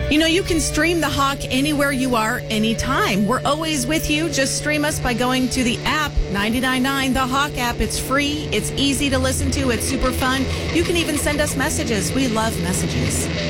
You know, you can stream The Hawk anywhere you are, anytime. We're always with you. Just stream us by going to the app, 99.9, The Hawk app. It's free. It's easy to listen to. It's super fun. You can even send us messages. We love messages.